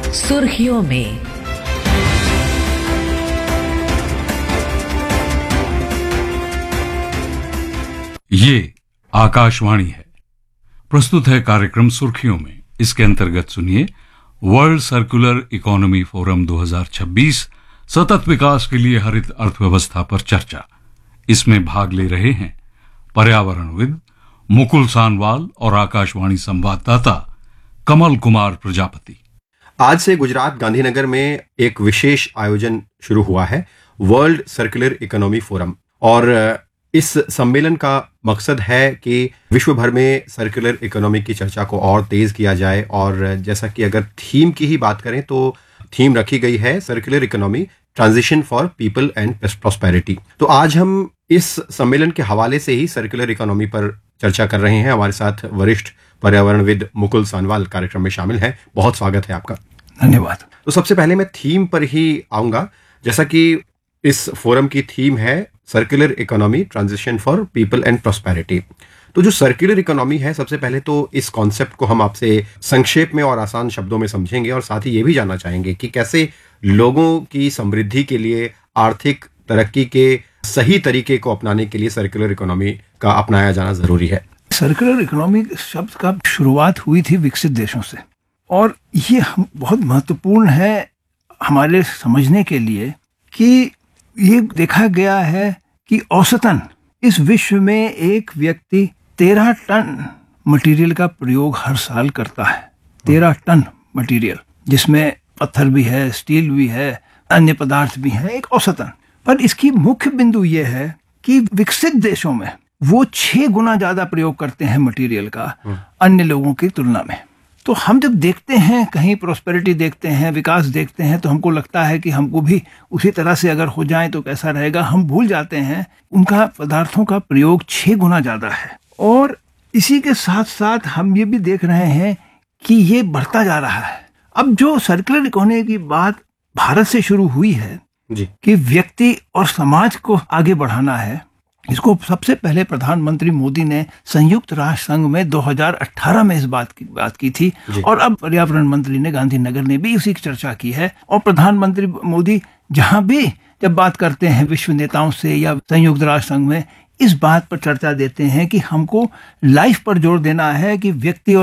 सुर्खियों में। ये आकाशवाणी है। प्रस्तुत है कार्यक्रम सुर्खियों में। इसके अंतर्गत सुनिए वर्ल्ड सर्कुलर इकोनॉमी फोरम 2026 सतत विकास के लिए हरित अर्थव्यवस्था पर चर्चा। इसमें भाग ले रहे हैं पर्यावरणविद मुकुल सानवाल और आकाशवाणी संवाददाता कमल कुमार प्रजापति। आज से गुजरात गांधीनगर में एक विशेष आयोजन शुरू हुआ है, वर्ल्ड सर्कुलर इकोनॉमी फोरम। और इस सम्मेलन का मकसद है कि विश्व भर में सर्कुलर इकोनॉमी की चर्चा को और तेज किया जाए। और जैसा कि अगर थीम की ही बात करें तो थीम रखी गई है circular economy transition for people and prosperity. तो आज हम इस सम्मेलन के हवाले से ही सर्कुलर इकोनॉमी पर चर्चा कर रहे हैं। हमारे साथ वरिष्ठ पर्यावरणविद मुकुल सानवाल कार्यक्रम में शामिल हैं। बहुत स्वागत है आपका। धन्यवाद। तो सबसे पहले मैं थीम पर ही आऊंगा। जैसा कि इस फोरम की थीम है circular economy transition for people and prosperity. तो जो सर्कुलर इकोनॉमी है, सबसे पहले तो इस कॉन्सेप्ट को हम आपसे संक्षेप में और आसान शब्दों में समझेंगे और साथ ही ये भी जानना चाहेंगे कि कैसे लोगों की समृद्धि के लिए, आर्थिक तरक्की के सही तरीके को अपनाने के लिए सर्कुलर इकोनॉमी का अपनाया जाना जरूरी है। सर्कुलर इकोनॉमी शब्द का शुरुआत हुई थी विकसित देशों से, और ये बहुत महत्वपूर्ण है हमारे समझने के लिए कि ये देखा गया है कि औसतन इस विश्व में एक व्यक्ति 13 टन मटेरियल का प्रयोग हर साल करता है। 13 टन मटेरियल, जिसमें पत्थर भी है, स्टील भी है, अन्य पदार्थ भी हैं, एक औसतन। पर इसकी मुख्य बिंदु ये है कि विकसित देशों में वो 6 गुना ज्यादा प्रयोग करते हैं मटेरियल का अन्य लोगों की तुलना में। तो हम जब देखते हैं, कहीं प्रोस्पेरिटी देखते हैं, विकास देखते हैं, तो हमको लगता है कि हमको भी उसी तरह से अगर हो जाए तो कैसा रहेगा। हम भूल जाते हैं उनका पदार्थों का प्रयोग 6 गुना ज्यादा है। और इसी के साथ साथ हम ये भी देख रहे हैं कि ये बढ़ता जा रहा है। अब जो सर्कुलर इकोनॉमी की बात भारत से शुरू हुई है जी, कि व्यक्ति और समाज को आगे बढ़ाना है, इसको सबसे पहले प्रधानमंत्री मोदी ने संयुक्त राष्ट्र संघ में 2018 में इस बात की थी। और अब पर्यावरण मंत्री ने गांधीनगर ने भी उसी की चर्चा की है। और प्रधानमंत्री मोदी जहां भी जब बात करते हैं विश्व नेताओं से या संयुक्त राष्ट्र संघ में, इस बात पर चर्चा देते हैं कि हमको लाइफ पर जोर देना है कि व्यक्ति और